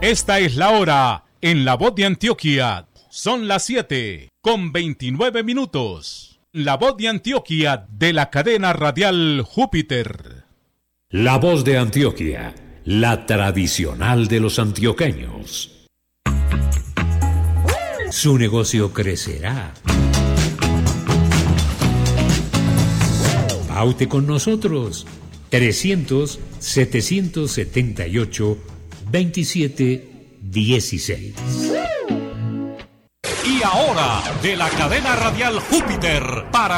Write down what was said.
Esta es la hora en La Voz de Antioquia. Son las 7:29. La Voz de Antioquia de la cadena radial Júpiter. La Voz de Antioquia, la tradicional de los antioqueños. Su negocio crecerá. Paute con nosotros. 300-778-2716. Y ahora, de la cadena radial Júpiter para